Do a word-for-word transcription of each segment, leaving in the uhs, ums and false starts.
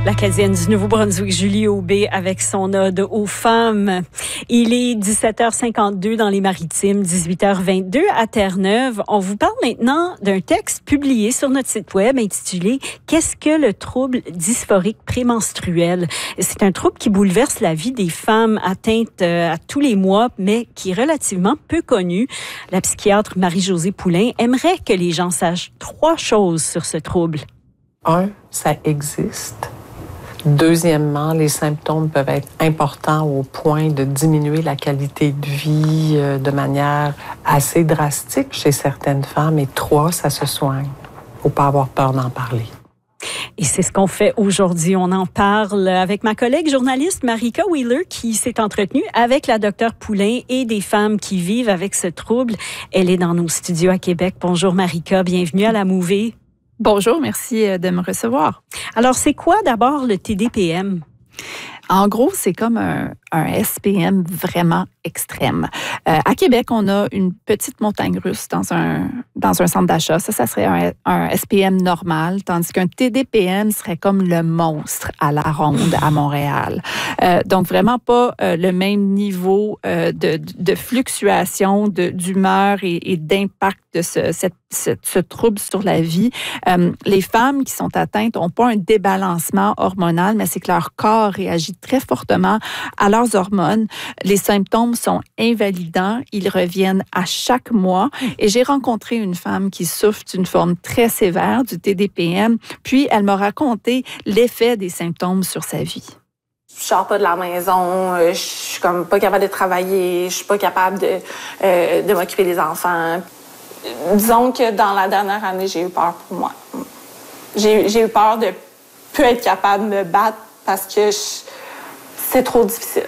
L'Acadienne du Nouveau-Brunswick, Julie Aubé, avec son ode aux femmes. Il est dix-sept heures cinquante-deux dans les Maritimes, dix-huit heures vingt-deux à Terre-Neuve. On vous parle maintenant d'un texte publié sur notre site web intitulé « Qu'est-ce que le trouble dysphorique prémenstruel ?» C'est un trouble qui bouleverse la vie des femmes atteintes à tous les mois, mais qui est relativement peu connu. La psychiatre Marie-Josée Poulain aimerait que les gens sachent trois choses sur ce trouble. Un, ça existe. Deuxièmement, les symptômes peuvent être importants au point de diminuer la qualité de vie euh, de manière assez drastique chez certaines femmes. Et trois, ça se soigne. Il ne faut pas avoir peur d'en parler. Et c'est ce qu'on fait aujourd'hui. On en parle avec ma collègue journaliste Marika Wheeler qui s'est entretenue avec la docteure Poulain et des femmes qui vivent avec ce trouble. Elle est dans nos studios à Québec. Bonjour Marika, bienvenue à La Mouvée. Bonjour, merci de me recevoir. Alors, c'est quoi d'abord le T D P M? En gros, c'est comme un, un S P M vraiment extrême. Euh, à Québec, on a une petite montagne russe dans un, dans un centre d'achat. Ça, ça serait un, un S P M normal, tandis qu'un T D P M serait comme le monstre à la ronde à Montréal. Euh, donc, vraiment pas euh, le même niveau euh, de, de fluctuation de, d'humeur et, et d'impact de ce, cette, ce, ce trouble sur la vie. Euh, les femmes qui sont atteintes n'ont pas un débalancement hormonal, mais c'est que leur corps réagit très fortement à leurs hormones. Les symptômes sont invalidants. Ils reviennent à chaque mois. Et j'ai rencontré une femme qui souffre d'une forme très sévère du T D P M. Puis, elle m'a raconté l'effet des symptômes sur sa vie. Je sors pas de la maison, je suis comme pas capable de travailler, je suis pas capable de, euh, de m'occuper des enfants. Disons que dans la dernière année, j'ai eu peur pour moi. J'ai, j'ai eu peur de plus être capable de me battre parce que je, c'est trop difficile.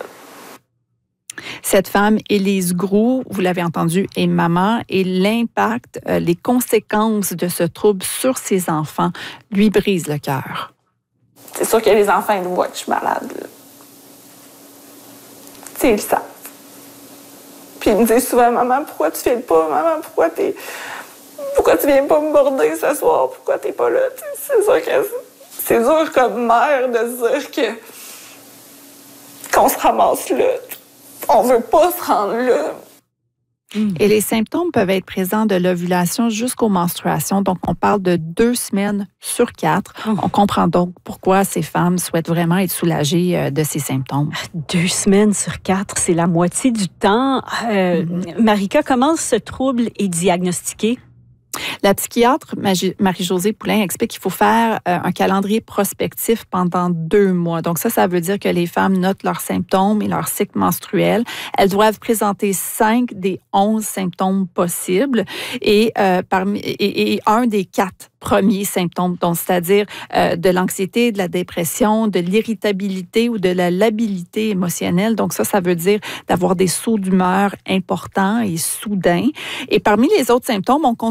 Cette femme, Élise Groulx, vous l'avez entendu, est maman et l'impact, euh, les conséquences de ce trouble sur ses enfants lui brisent le cœur. C'est sûr que les enfants, ils voient que je suis malade. Là. Tu sais, ils le savent. Puis ils me disent souvent, « Maman, pourquoi tu files pas? Maman, pourquoi t'es... Pourquoi tu viens pas me border ce soir? Pourquoi t'es pas là? » C'est sûr que c'est dur comme mère de se dire que qu'on se ramasse là. On veut pas se rendre là. Et les symptômes peuvent être présents de l'ovulation jusqu'aux menstruations. Donc, on parle de deux semaines sur quatre. On comprend donc pourquoi ces femmes souhaitent vraiment être soulagées de ces symptômes. Deux semaines sur quatre, c'est la moitié du temps. Euh, mm-hmm. Marika, comment ce trouble est diagnostiqué? La psychiatre Marie-Josée Poulain explique qu'il faut faire euh, un calendrier prospectif pendant deux mois. Donc ça, ça veut dire que les femmes notent leurs symptômes et leur cycle menstruel. Elles doivent présenter cinq des onze symptômes possibles et, euh, parmi, et, et un des quatre premiers symptômes, donc c'est-à-dire euh, de l'anxiété, de la dépression, de l'irritabilité ou de la labilité émotionnelle. Donc ça, ça veut dire d'avoir des sauts d'humeur importants et soudains. Et parmi les autres symptômes, on